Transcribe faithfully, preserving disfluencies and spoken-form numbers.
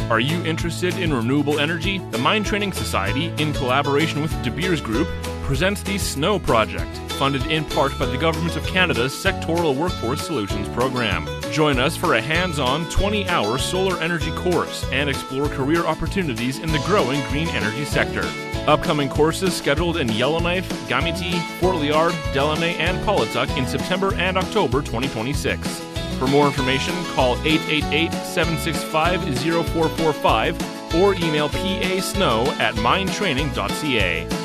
Are you interested in renewable energy? The Mind Training Society, in collaboration with De Beers Group, presents the SNOW Project, funded in part by the Government of Canada's Sectoral Workforce Solutions Program. Join us for a hands-on twenty-hour solar energy course and explore career opportunities in the growing green energy sector. Upcoming courses scheduled in Yellowknife, Gamiti, Fort Liard, Delaney, and Paulituck in September and October twenty twenty-six. For more information, call eight eight eight, seven six five, zero four four five or email pasnow at mindtraining dot c a.